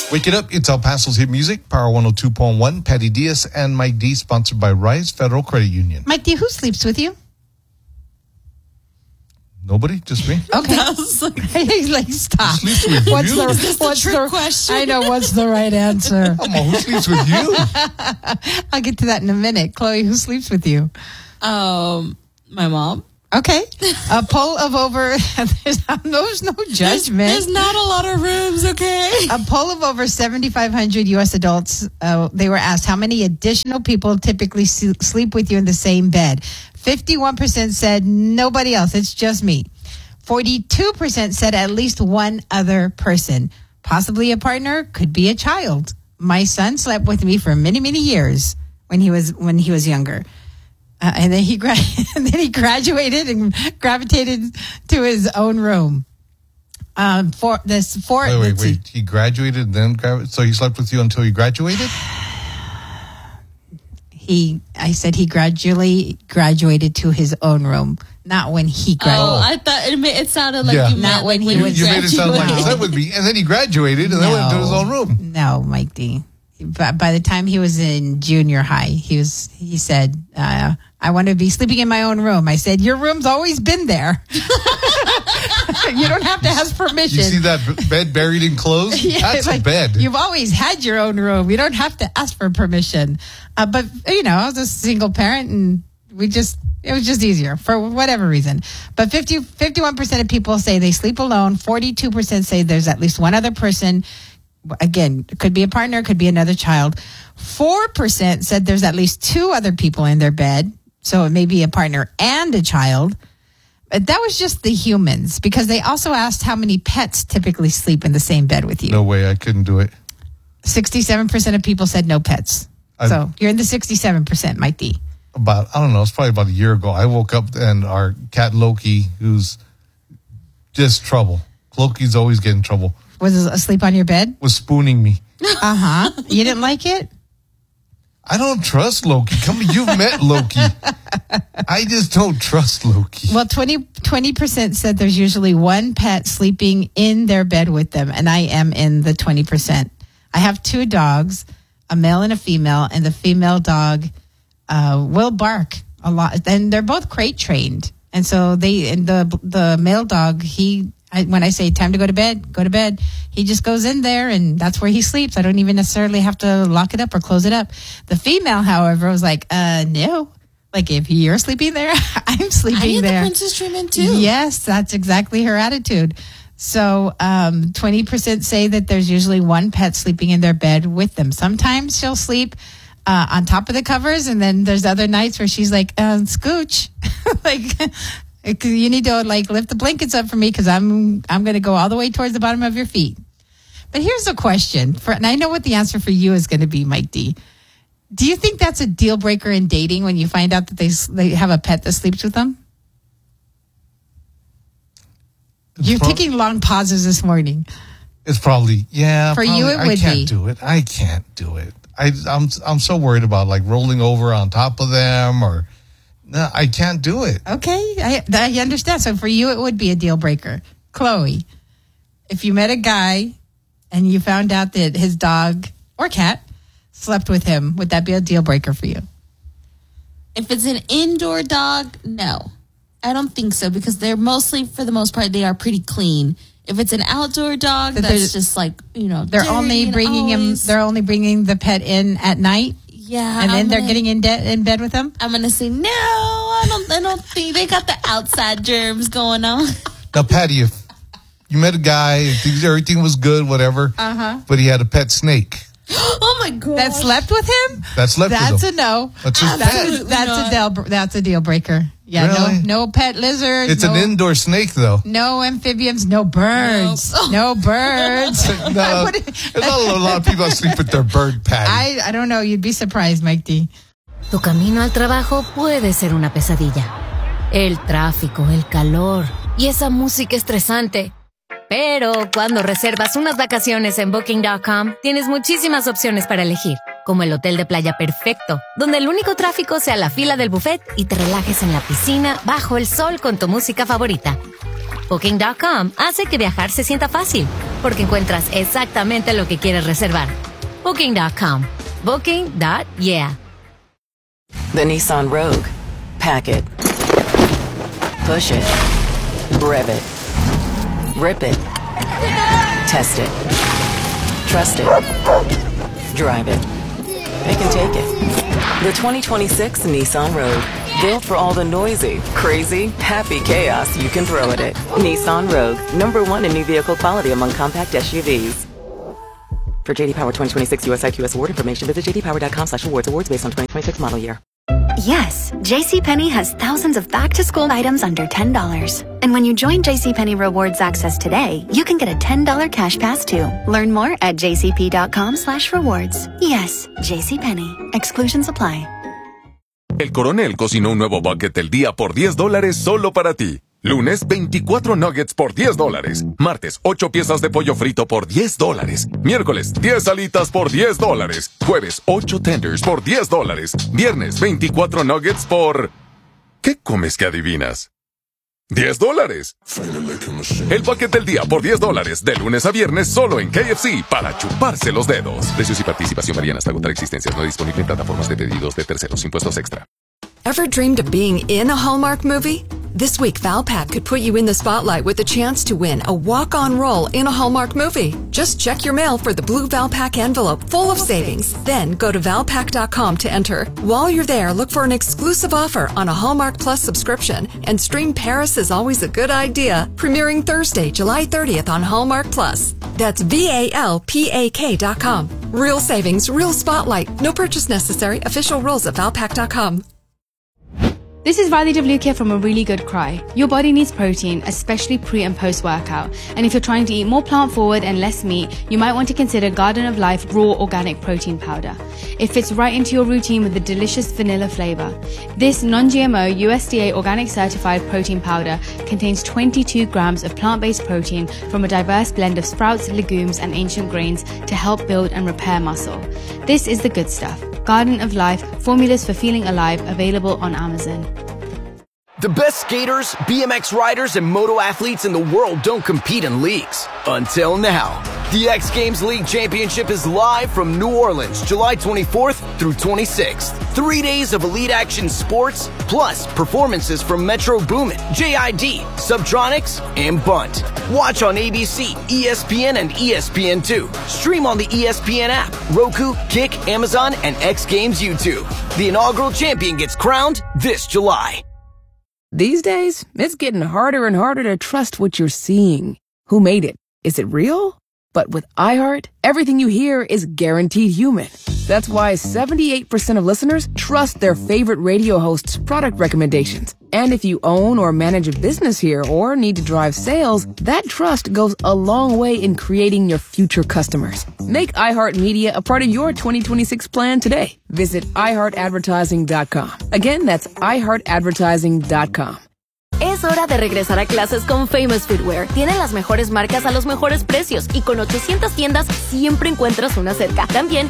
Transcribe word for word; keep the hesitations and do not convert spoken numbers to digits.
Wake it up. It's El Paso's hit music. Power one oh two point one. Patty Diaz and Mike D. Sponsored by Rise Federal Credit Union. Mike D, who sleeps with you? Nobody? Just me? Okay. Like, He's like, stop. Who sleeps with What's you? the, Is this the what's trick the question? I know, what's the right answer? Come on, who sleeps with you? I'll get to that in a minute. Chloe, who sleeps with you? um, my mom. Okay. A poll of over, there's, there's no judgment. There's, there's not a lot of rooms, okay? A poll of over seventy-five hundred U S adults, uh, they were asked how many additional people typically s- sleep with you in the same bed. fifty-one percent said nobody else, it's just me. forty-two percent said at least one other person. Possibly a partner, could be a child. My son slept with me for many, many years when he was when he was younger. Uh, and then he gra- and then he graduated and gravitated to his own room. Um, for this, for Wait, wait, let's see. wait. He graduated and then gra- so he slept with you until you graduated? He, I said he gradually graduated to his own room, not when he graduated. Oh, I thought it, ma- it sounded like Yeah. you Not meant when like he You, was you made it sound like he graduated. slept with me, and then he graduated and then went to his own room. No, Mike D. By, by the time he was in junior high, he was. He said, uh, "I want to be sleeping in my own room." I said, "Your room's always been there. You don't have to ask permission." You see that b- bed buried in clothes? Yeah, That's like, a bed. You've always had your own room. You don't have to ask for permission. Uh, but, you know, I was a single parent and we just, it was just easier for whatever reason. But fifty, fifty-one percent of people say they sleep alone. forty-two percent say there's at least one other person. Again, it could be a partner, could be another child. four percent said there's at least two other people in their bed. So it may be a partner and a child. But that was just the humans, because they also asked how many pets typically sleep in the same bed with you. No way, I couldn't do it. sixty-seven percent of people said no pets. I- so you're in the sixty-seven percent, Mike D. About, I don't know, it's probably about a year ago. I woke up and our cat Loki, who's just trouble. Loki's always getting trouble, Was it asleep on your bed? was spooning me. Uh-huh. You didn't like it? I don't trust Loki. Come on, you've met Loki. I just don't trust Loki. Well, twenty percent said there's usually one pet sleeping in their bed with them, and I am in the twenty percent. I have two dogs, a male and a female, and the female dog uh, will bark a lot, and they're both crate trained. And so they, and the the male dog, he, I, when I say time to go to bed, go to bed, he just goes in there and that's where he sleeps. I don't even necessarily have to lock it up or close it up. The female, however, was like, uh, no. Like, if you're sleeping there, I'm sleeping I need there. the princess treatment too. Yes, that's exactly her attitude. So um, twenty percent say that there's usually one pet sleeping in their bed with them. Sometimes she'll sleep uh, on top of the covers, and then there's other nights where she's like, uh, scooch. Like, you need to like lift the blankets up for me because I'm I'm going to go all the way towards the bottom of your feet. But here's a question, for, and I know what the answer for you is going to be, Mike D. Do you think that's a deal breaker in dating when you find out that they they have a pet that sleeps with them? It's You're prob- taking long pauses this morning. It's probably, yeah. For probably, you, it I would can't be. do it. I can't do it. I, I'm I'm so worried about like rolling over on top of them, or no, I can't do it. Okay, I, I understand. So for you, it would be a deal breaker. Chloe, if you met a guy and you found out that his dog or cat slept with him, would that be a deal breaker for you? If it's an indoor dog, no. I don't think so, because they're mostly, for the most part, they are pretty clean. If it's an outdoor dog, But that's there's- just like, you know, They're dirty only and bringing him. always- They're only bringing the pet in at night, yeah, and then I'm they're gonna- getting in, de- in bed with him. I'm gonna say no. I don't. I don't think they got the outside germs going on. Now, Patty, if you met a guy, if things- everything was good, whatever, uh-huh. but he had a pet snake Oh my god! That slept with him. that slept That's with a him. no. That's his That's pet. a, that's a deal. That's a deal breaker. Yeah, Really? no, no pet lizards. It's no, an indoor snake, though. no amphibians, no birds, Nope. no birds. No, What- there's not a lot of people that sleep with their bird, Patty. I, I don't know. You'd be surprised, Mike D. Tu camino al trabajo puede ser una pesadilla. El tráfico, el calor y esa música estresante. Pero cuando reservas unas vacaciones en Booking punto com, tienes muchísimas opciones para elegir, como el hotel de playa perfecto, donde el único tráfico sea la fila del buffet y te relajes en la piscina bajo el sol con tu música favorita. Booking punto com hace que viajar se sienta fácil. porque encuentras exactamente lo que quieres reservar. Booking punto com. Booking punto yeah. The Nissan Rogue. Pack it. Push it. Rev it. Rip it. Test it. Trust it. Drive it. Pick and take it. The twenty twenty-six Nissan Rogue. Built for all the noisy, crazy, happy chaos you can throw at it. Nissan Rogue. Number one in new vehicle quality among compact S U Vs. For J D Power twenty twenty-six U S I Q S award information, visit j d power dot com slash awards. Awards based on twenty twenty-six model year. Yes, JCPenney has thousands of back-to-school items under ten dollars. And when you join JCPenney Rewards Access today, you can get a ten dollars cash pass too. Learn more at jcp.com slash rewards. Yes, JCPenney. Exclusions apply. El Coronel cocinó un nuevo bucket del día por diez dólares solo para ti. Lunes, veinticuatro nuggets por diez dólares. Martes, ocho piezas de pollo frito por diez dólares. Miércoles, diez alitas por diez dólares. Jueves, ocho tenders por diez dólares. Viernes, veinticuatro nuggets por... ¿Qué comes que adivinas? diez dólares. El bucket del día por diez dólares. De lunes a viernes solo en K F C para chuparse los dedos. Precios y participación varían hasta agotar existencias. No disponible en plataformas de pedidos de terceros. Impuestos extra. Ever dreamed of being in a Hallmark movie? This week, Valpak could put you in the spotlight with a chance to win a walk-on role in a Hallmark movie. Just check your mail for the blue Valpak envelope full of savings. Then go to valpak dot com to enter. While you're there, look for an exclusive offer on a Hallmark Plus subscription and stream Paris is Always a Good Idea, premiering Thursday, July thirtieth on Hallmark Plus. That's V A L P A K dot com. Real savings, real spotlight. No purchase necessary. Official rules at valpak dot com. This is Riley W. here from A Really Good Cry. Your body needs protein, especially pre and post workout. And if you're trying to eat more plant forward and less meat, you might want to consider Garden of Life Raw Organic Protein Powder. It fits right into your routine with a delicious vanilla flavor. This non-G M O U S D A organic certified protein powder contains twenty-two grams of plant-based protein from a diverse blend of sprouts, legumes, and ancient grains to help build and repair muscle. This is the good stuff. Garden of Life, formulas for feeling alive, available on Amazon. The best skaters, B M X riders, and moto athletes in the world don't compete in leagues. Until now. The X Games League Championship is live from New Orleans, July twenty-fourth through twenty-sixth. Three days of elite action sports, plus performances from Metro Boomin, J I D, Subtronics, and Bunt. Watch on A B C, E S P N, and E S P N two. Stream on the E S P N app, Roku, Kick, Amazon, and X Games YouTube. The inaugural champion gets crowned this July. These days, it's getting harder and harder to trust what you're seeing. Who made it? Is it real? But with iHeart, everything you hear is guaranteed human. That's why seventy-eight percent of listeners trust their favorite radio host's product recommendations. And if you own or manage a business here or need to drive sales, that trust goes a long way in creating your future customers. Make iHeartMedia a part of your twenty twenty-six plan today. Visit i heart advertising dot com. Again, that's i heart advertising dot com. Es hora de regresar a clases con Famous Footwear. Tienen las mejores marcas a los mejores precios y con ochocientas tiendas siempre encuentras una cerca. También